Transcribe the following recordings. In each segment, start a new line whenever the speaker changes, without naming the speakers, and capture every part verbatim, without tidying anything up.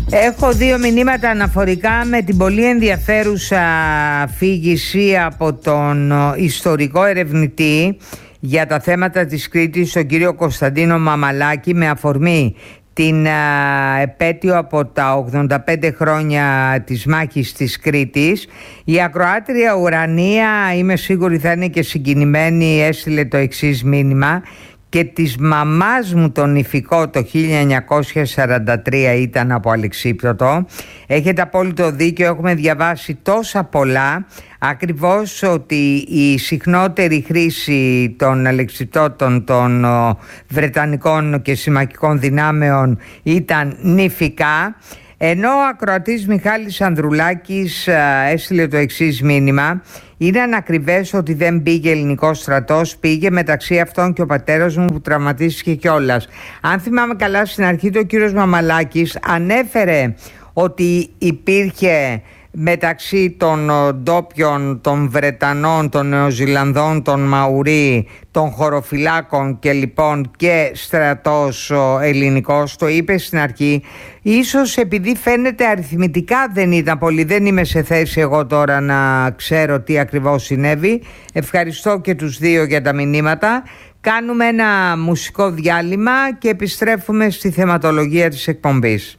Έχω δύο μηνύματα αναφορικά με την πολύ ενδιαφέρουσα αφήγηση από τον ιστορικό ερευνητή για τα θέματα της Κρήτης, τον κύριο Κωνσταντίνο Μαμαλάκη, με αφορμή την α, επέτειο από τα ογδόντα πέντε χρόνια της μάχης της Κρήτης. Η ακροάτρια Ουρανία, είμαι σίγουρη θα είναι και συγκινημένη, έστειλε το εξής μήνυμα: και της μαμάς μου το νηφικό το χίλια εννιακόσια σαράντα τρία ήταν από Αλεξίπτωτο. Έχετε απόλυτο δίκιο, έχουμε διαβάσει τόσα πολλά, ακριβώς ότι η συχνότερη χρήση των Αλεξιπτώτων των ο, Βρετανικών και συμμαχικών δυνάμεων ήταν νηφικά. Ενώ ο ακροατής Μιχάλης Ανδρουλάκης α, έστειλε το εξής μήνυμα: είναι ανακριβές ότι δεν πήγε ελληνικός στρατός, πήγε μεταξύ αυτών και ο πατέρας μου που τραυματίστηκε κιόλας. Αν θυμάμαι καλά, στην αρχή του ο κύριος Μαμαλάκης ανέφερε ότι υπήρχε μεταξύ των ντόπιων, των Βρετανών, των Νεοζηλανδών, των Μαουρί, των χωροφυλάκων και λοιπόν και στρατός ελληνικός. Το είπε στην αρχή. Ίσως επειδή φαίνεται αριθμητικά δεν ήταν πολύ, δεν είμαι σε θέση εγώ τώρα να ξέρω τι ακριβώς συνέβη. Ευχαριστώ και τους δύο για τα μηνύματα. Κάνουμε ένα μουσικό διάλειμμα και επιστρέφουμε στη θεματολογία της εκπομπής.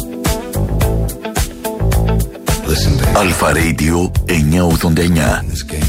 Αλφα Radio εννιακόσια ογδόντα εννιά.